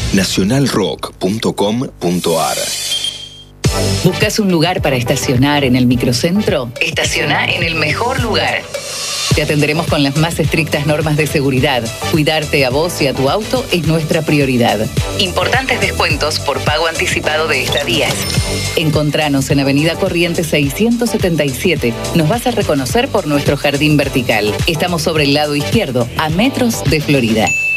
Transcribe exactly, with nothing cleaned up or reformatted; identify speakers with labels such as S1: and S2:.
S1: nacional rock punto com punto ar.
S2: ¿Buscas un lugar para estacionar en el microcentro? Estaciona en el mejor lugar. Te atenderemos con las más estrictas normas de seguridad. Cuidarte a vos y a tu auto es nuestra prioridad. Importantes descuentos por pago anticipado de estadías. Encontranos en Avenida Corrientes seiscientos setenta y siete. Nos vas a reconocer por nuestro jardín vertical. Estamos sobre el lado izquierdo, a metros de Florida.